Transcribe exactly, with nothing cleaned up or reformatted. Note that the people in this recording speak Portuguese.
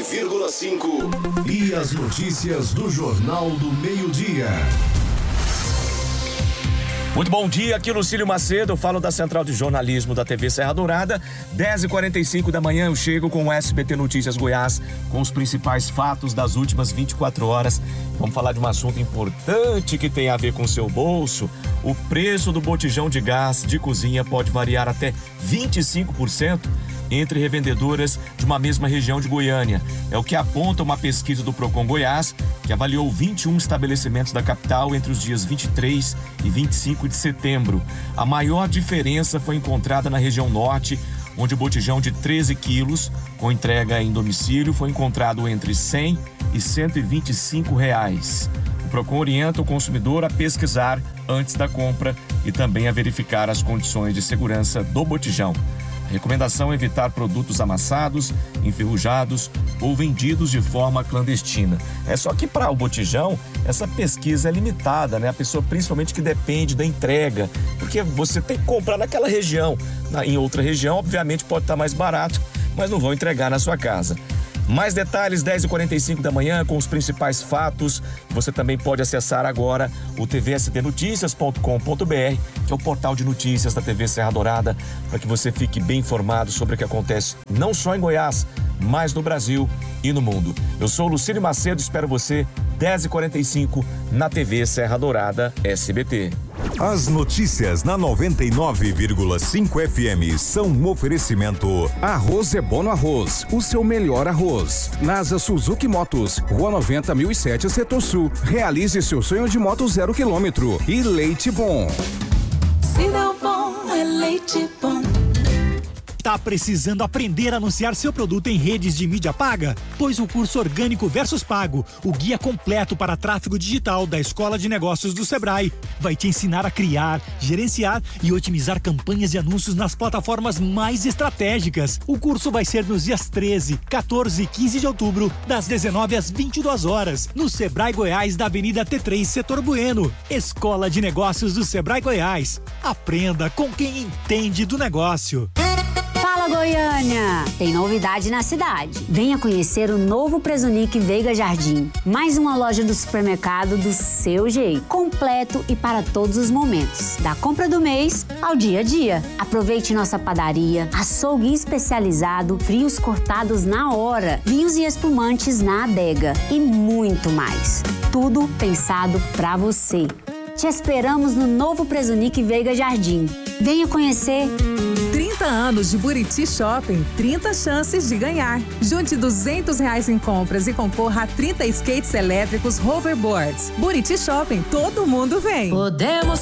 vírgula cinco. E as notícias do Jornal do Meio-Dia. Muito bom dia, aqui Lucílio Macedo, eu falo da Central de Jornalismo da T V Serra Dourada. dez e quarenta e cinco da manhã eu chego com o S B T Notícias Goiás, com os principais fatos das últimas vinte e quatro horas. Vamos falar de um assunto importante que tem a ver com o seu bolso. O preço do botijão de gás de cozinha pode variar até vinte e cinco por cento entre revendedoras de uma mesma região de Goiânia. É o que aponta uma pesquisa do Procon Goiás, que avaliou vinte e um estabelecimentos da capital entre os dias vinte e três e vinte e cinco de setembro. A maior diferença foi encontrada na região norte, onde o botijão de treze quilos, com entrega em domicílio, foi encontrado entre cem e cento e vinte e cinco reais. O Procon orienta o consumidor a pesquisar antes da compra e também a verificar as condições de segurança do botijão. A recomendação é evitar produtos amassados, enferrujados ou vendidos de forma clandestina. É só que para o botijão, essa pesquisa é limitada, né? A pessoa principalmente que depende da entrega, porque você tem que comprar naquela região. Na, em outra região, obviamente, pode estar mais barato, mas não vão entregar na sua casa. Mais detalhes, dez e quarenta e cinco da manhã, com os principais fatos. Você também pode acessar agora o t v s d noticias ponto com ponto b r, que é o portal de notícias da T V Serra Dourada, para que você fique bem informado sobre o que acontece não só em Goiás, mas no Brasil e no mundo. Eu sou o Lucílio Macedo, espero você dez e quarenta e cinco na T V Serra Dourada S B T. As notícias na noventa e nove vírgula cinco F M são um oferecimento. Arroz é bom no arroz, o seu melhor arroz. NASA Suzuki Motos, Rua noventa mil e sete, Setor Sul. Realize seu sonho de moto zero quilômetro. E Leite Bom. Se deu bom, é Leite Bom. Tá precisando aprender a anunciar seu produto em redes de mídia paga? Pois o curso Orgânico versus Pago, o guia completo para tráfego digital da Escola de Negócios do Sebrae, vai te ensinar a criar, gerenciar e otimizar campanhas de anúncios nas plataformas mais estratégicas. O curso vai ser nos dias treze, quatorze e quinze de outubro, das dezenove às vinte e duas horas, no Sebrae Goiás, da Avenida T três, Setor Bueno. Escola de Negócios do Sebrae Goiás. Aprenda com quem entende do negócio. Fala, Goiânia! Tem novidade na cidade. Venha conhecer o novo Presunic Veiga Jardim. Mais uma loja do supermercado do seu jeito. Completo e para todos os momentos. Da compra do mês ao dia a dia. Aproveite nossa padaria, açougue especializado, frios cortados na hora, vinhos e espumantes na adega e muito mais. Tudo pensado pra você. Te esperamos no novo Presunic Veiga Jardim. Venha conhecer. trinta anos de Buriti Shopping, trinta chances de ganhar. Junte duzentos reais em compras e concorra a trinta skates elétricos hoverboards. Buriti Shopping, todo mundo vem. Podemos